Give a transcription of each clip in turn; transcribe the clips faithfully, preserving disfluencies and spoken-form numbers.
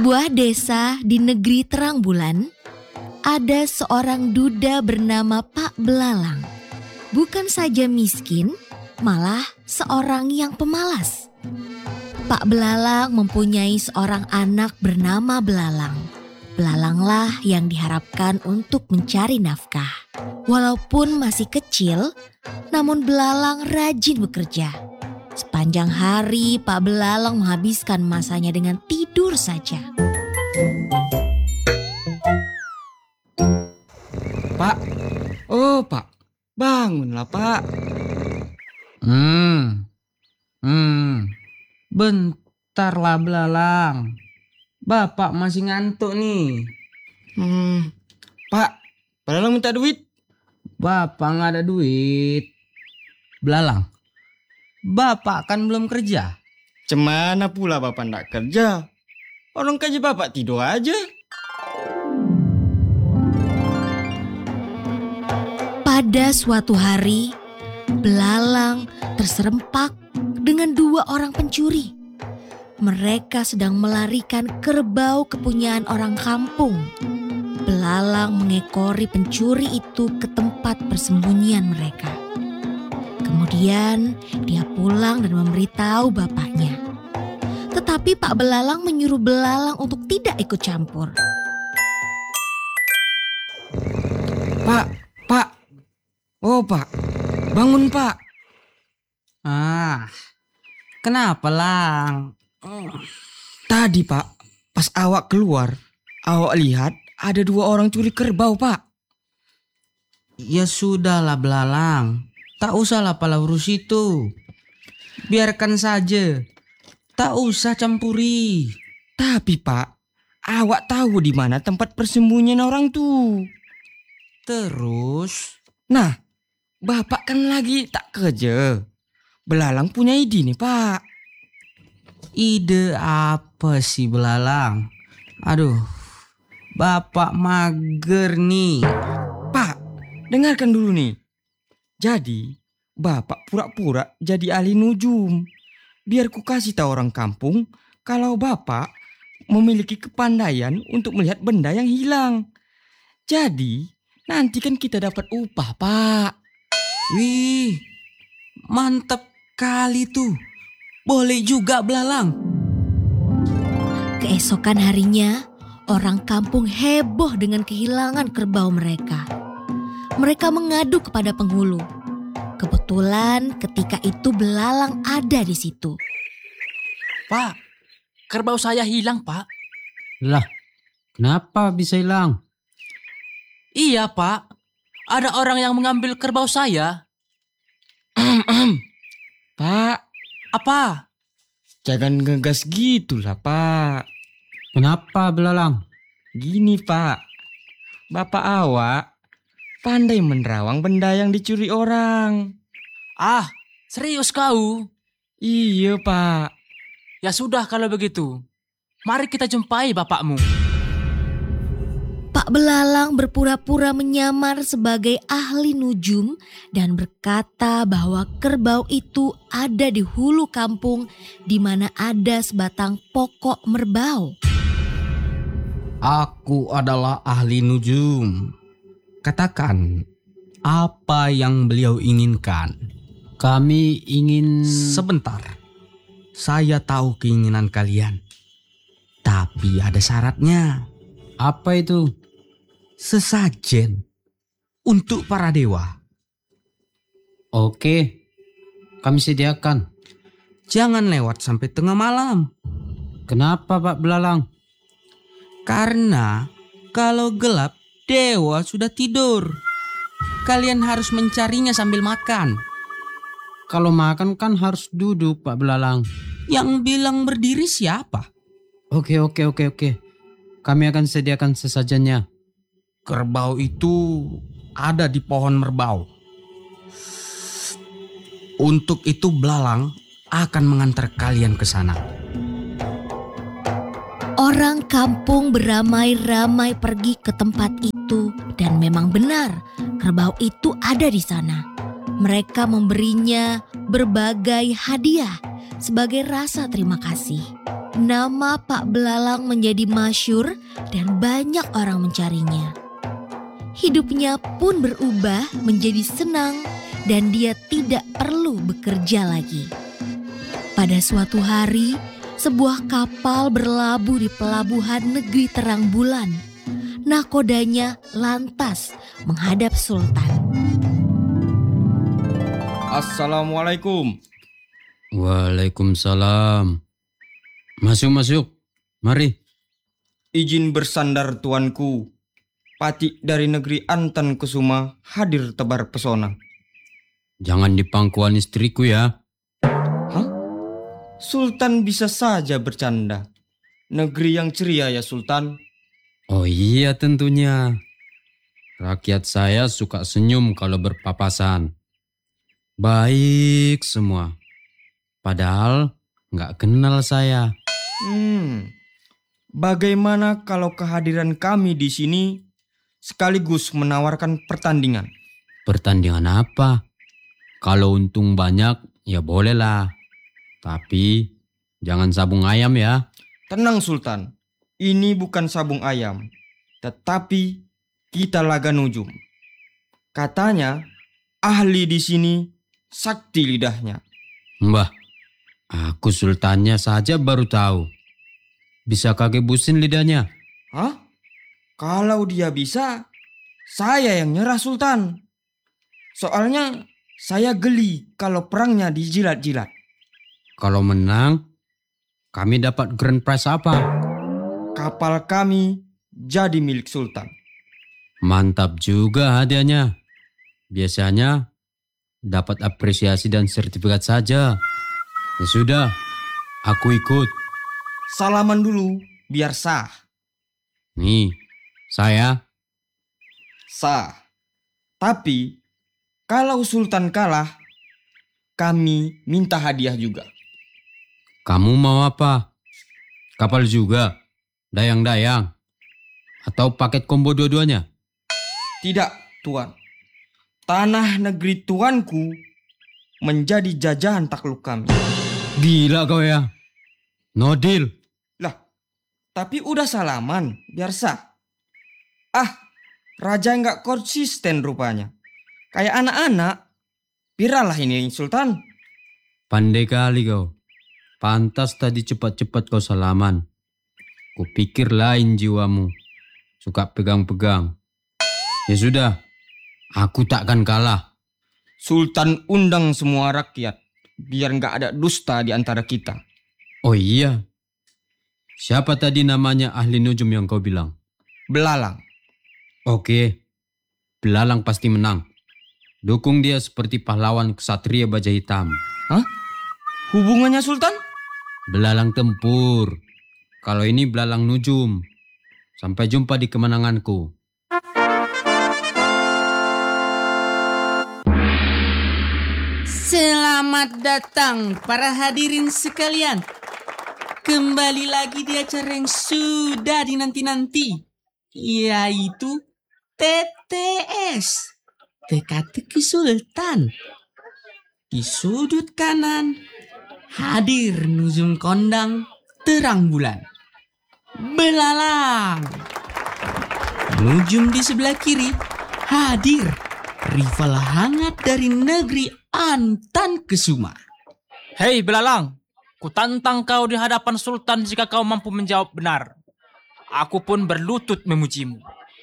sebuah desa di negeri terang bulan, ada seorang duda bernama Pak Belalang. Bukan saja miskin, malah seorang yang pemalas. Pak Belalang mempunyai seorang anak bernama Belalang. Belalanglah yang diharapkan untuk mencari nafkah. Walaupun masih kecil, namun Belalang rajin bekerja. Sepanjang hari Pak Belalang menghabiskan masanya dengan tidur saja. Pak, oh Pak, bangunlah Pak. Hmm, hmm, bentarlah Belalang. Bapak masih ngantuk nih. Hmm, Pak, Belalang minta duit. Bapak nggak ada duit. Belalang, Bapak kan belum kerja. Cemana pula Bapak ndak kerja? Orang kerja Bapak tidur aja. Pada suatu hari, Belalang terserempak dengan dua orang pencuri. Mereka sedang melarikan kerbau kepunyaan orang kampung. Belalang mengekori pencuri itu ke tempat persembunyian mereka. Kemudian dia pulang dan memberitahu bapaknya. Tetapi Pak Belalang menyuruh Belalang untuk tidak ikut campur. Pak, Pak. Oh Pak, bangun Pak. Ah, kenapa Lang? Tadi Pak, pas awak keluar, awak lihat ada dua orang curi kerbau Pak. Ya sudahlah Belalang, tak usahlah pala urus itu. Biarkan saja, tak usah campuri. Tapi Pak, awak tahu di mana tempat persembunyian orang tuh. Terus? Nah, Bapak kan lagi tak kerja. Belalang punya ide nih Pak. Ide apa sih Belalang? Aduh, Bapak mager nih. Pak, dengarkan dulu nih. Jadi, Bapak pura-pura jadi ahli nujum. Biar ku kasih tahu orang kampung kalau Bapak memiliki kepandaian untuk melihat benda yang hilang. Jadi, nanti kan kita dapat upah, Pak. Wih, mantap kali tuh. Boleh juga Belalang. Keesokan harinya, orang kampung heboh dengan kehilangan kerbau mereka. Mereka mengadu kepada penghulu. Kebetulan ketika itu Belalang ada di situ. Pak, kerbau saya hilang, Pak. Lah, kenapa bisa hilang? Iya, Pak. Ada orang yang mengambil kerbau saya. Pak, Apa? jangan ngegas gitulah, Pak. Kenapa Belalang? Gini, Pak. Bapak awak pandai menerawang benda yang dicuri orang. Ah, serius kau? Iya, Pak. Ya sudah kalau begitu. Mari kita jumpai bapakmu. Pak Belalang berpura-pura menyamar sebagai ahli nujum dan berkata bahwa kerbau itu ada di hulu kampung di mana ada sebatang pokok merbau. Aku adalah ahli nujum. Katakan, apa yang beliau inginkan? Kami ingin... Sebentar, saya tahu keinginan kalian. Tapi ada syaratnya. Apa itu? Sesajen untuk para dewa. Oke, kami sediakan. Jangan lewat sampai tengah malam. Kenapa Pak Belalang? Karena kalau gelap, dewa sudah tidur. Kalian harus mencarinya sambil makan. Kalau makan kan harus duduk Pak Belalang. Yang bilang berdiri siapa? Oke, oke, oke, oke. Kami akan sediakan sesajennya. Kerbau itu ada di pohon merbau. Untuk itu Belalang akan mengantar kalian ke sana. Orang kampung beramai-ramai pergi ke tempat itu dan memang benar kerbau itu ada di sana. Mereka memberinya berbagai hadiah sebagai rasa terima kasih. nama Pak Belalang menjadi masyhur dan banyak orang mencarinya. Hidupnya pun berubah menjadi senang dan dia tidak perlu bekerja lagi. Pada suatu hari, sebuah kapal berlabuh di pelabuhan negeri terang bulan. Nakodanya lantas menghadap Sultan. Assalamualaikum. Waalaikumsalam. Masuk, masuk. Mari. Izin bersandar tuanku. Pati dari negeri Antan Kusuma hadir tebar pesona. Jangan di pangkuan istriku ya. Hah? Sultan bisa saja bercanda. Negeri yang ceria ya Sultan. Oh iya tentunya. Rakyat saya suka senyum kalau berpapasan. Baik semua. Padahal nggak kenal saya. Hmm. Bagaimana kalau kehadiran kami di sini sekaligus menawarkan pertandingan? Pertandingan apa? Kalau untung banyak ya bolehlah. Tapi jangan sabung ayam ya. Tenang Sultan. Ini bukan sabung ayam. Tetapi kita laga nujum. Katanya ahli di sini sakti lidahnya. Mbah, aku sultannya saja baru tahu. Bisa kakek busin lidahnya? Hah? Kalau dia bisa, saya yang nyerah Sultan. Soalnya saya geli kalau perangnya dijilat-jilat. Kalau menang, kami dapat grand prize apa? Kapal kami jadi milik Sultan. Mantap juga hadiahnya. Biasanya dapat apresiasi dan sertifikat saja. Ya sudah, aku ikut. Salaman dulu biar sah. Nih, saya. Sah. Tapi kalau Sultan kalah, kami minta hadiah juga. Kamu mau apa? Kapal juga? Dayang-dayang? Atau paket combo dua-duanya? Tidak, Tuan. Tanah negeri tuanku menjadi jajahan takluk kami. Gila kau ya. No deal. Lah, tapi udah salaman, biar sah. Ah, raja nggak konsisten rupanya. Kayak anak-anak. Piralah ini Sultan. Pandai kali kau. Pantas tadi cepat-cepat kau salaman. Kupikir lain jiwamu. Suka pegang-pegang. Ya sudah, aku takkan kalah. Sultan undang semua rakyat. Biar nggak ada dusta di antara kita. Oh iya. Siapa tadi namanya ahli nujum yang kau bilang? Belalang. Oke. Belalang pasti menang. Dukung dia seperti pahlawan ksatria baja hitam. Hah? Hubungannya Sultan? Belalang tempur. Kalau ini belalang nujum. Sampai jumpa di kemenanganku. Selamat datang para hadirin sekalian. Kembali lagi di acara yang sudah dinanti-nanti, yaitu T T S, Teka-teki Sultan. Di sudut kanan hadir nujum kondang terang bulan, Belalang. Nujum di sebelah kiri hadir rival hangat dari negeri Antan Kusuma. Hei Belalang, ku tantang kau di hadapan Sultan jika kau mampu menjawab benar. Aku pun berlutut memujimu.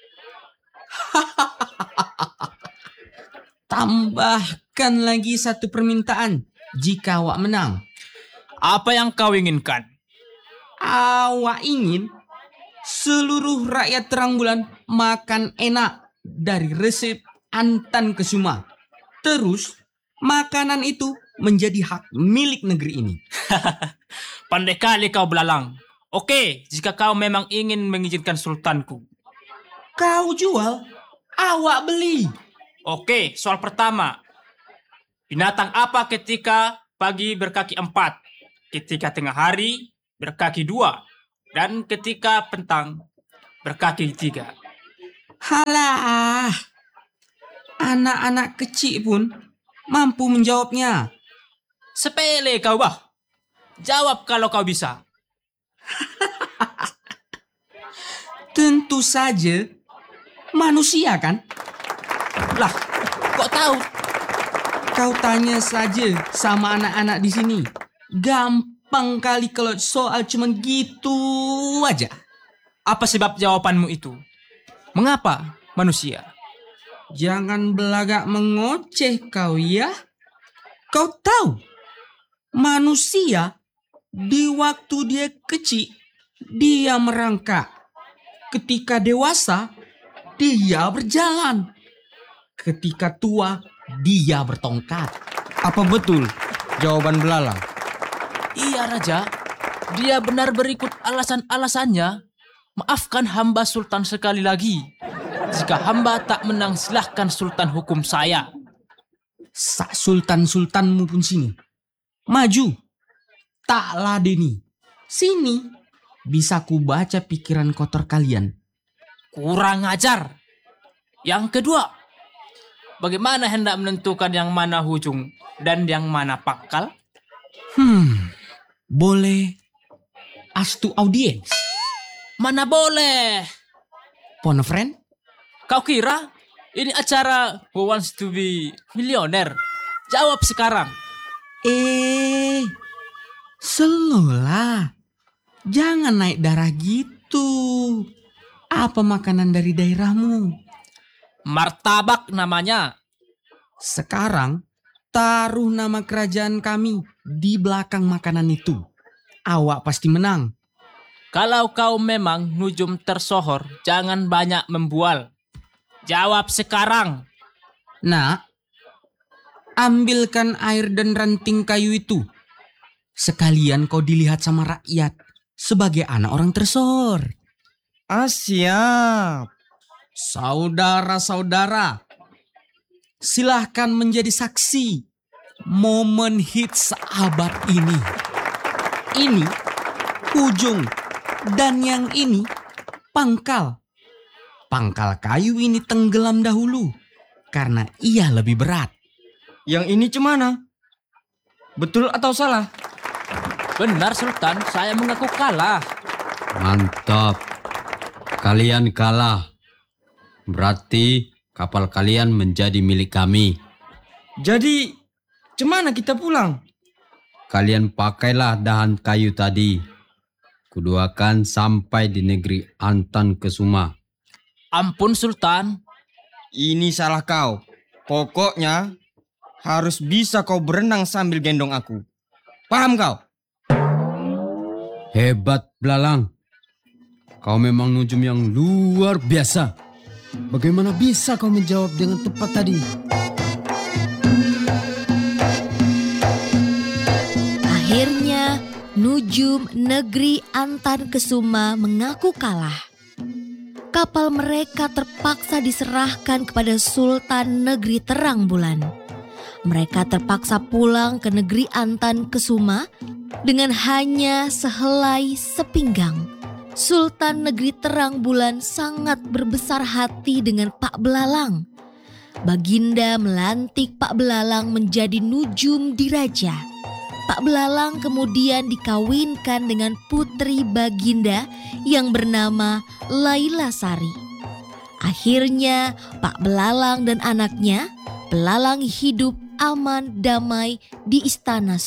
Tambahkan lagi satu permintaan jika awak menang. Apa yang kau inginkan? Awak ingin seluruh rakyat terang bulan makan enak dari resep Antan Kusuma. Terus makanan itu menjadi hak milik negeri ini. Pandai kali kau Belalang. Oke, jika kau memang ingin mengizinkan sultanku. Kau jual, awak beli. Oke, soal pertama. Binatang apa ketika pagi berkaki empat, ketika tengah hari berkaki dua, dan ketika petang berkaki tiga? Halah, anak-anak kecil pun mampu menjawabnya. Sepele kau bah. Jawab kalau kau bisa. Tentu saja manusia kan? Lah, kok tahu? Kau tanya saja sama anak-anak di sini. Gampang kali kalau soal cuman gitu aja. Apa sebab jawabanmu itu? Mengapa manusia? Jangan belagak mengoceh kau ya. Kau tahu, manusia di waktu dia kecil, dia merangkak. Ketika dewasa, dia berjalan. Ketika tua, dia bertongkat. Apa betul jawaban belalang? Iya Raja, dia benar berikut alasan-alasannya. Maafkan hamba Sultan sekali lagi. Jika hamba tak menang, silahkan Sultan hukum saya. Sak sultan-sultanmu pun sini. Maju. Tak ladeni. Sini. Bisa ku baca pikiran kotor kalian. Kurang ajar. Yang kedua, bagaimana hendak menentukan yang mana hujung dan yang mana pangkal? Hmm. Boleh astu audiens. Mana boleh. Pon friend? Kau kira ini acara Who Wants to be Millionaire? Jawab sekarang. Eh, slow lah. Jangan naik darah gitu. Apa makanan dari daerahmu? Martabak namanya. Sekarang taruh nama kerajaan kami di belakang makanan itu. Awak pasti menang. Kalau kau memang nujum tersohor, jangan banyak membual. Jawab sekarang. Nak, ambilkan air dan ranting kayu itu. Sekalian kau dilihat sama rakyat sebagai anak orang tersohor. Ah, siap. Saudara-saudara, silahkan menjadi saksi momen hits seabad ini. Ini ujung dan yang ini pangkal. Pangkal kayu ini tenggelam dahulu karena ia lebih berat. Yang ini cemana? Betul atau salah? Benar Sultan, saya mengaku kalah. Mantap. Kalian kalah. Berarti kapal kalian menjadi milik kami. Jadi, cemana kita pulang? Kalian pakailah dahan kayu tadi. Kuduakan sampai di negeri Antan Kesuma. Ampun Sultan. Ini salah kau. Pokoknya harus bisa kau berenang sambil gendong aku. Paham kau? Hebat Belalang. Kau memang nujum yang luar biasa. Bagaimana bisa kau menjawab dengan tepat tadi? Akhirnya, Nujum negeri Antan Kesuma mengaku kalah. Kapal mereka terpaksa diserahkan kepada Sultan Negeri Terang Bulan. Mereka terpaksa pulang ke negeri Antan Kesuma dengan hanya sehelai sepinggang. Sultan Negeri Terang Bulan sangat berbesar hati dengan Pak Belalang. Baginda melantik Pak Belalang menjadi Nujum Diraja. Pak Belalang kemudian dikawinkan dengan putri Baginda yang bernama Laila Sari. Akhirnya Pak Belalang dan anaknya Belalang hidup aman damai di istana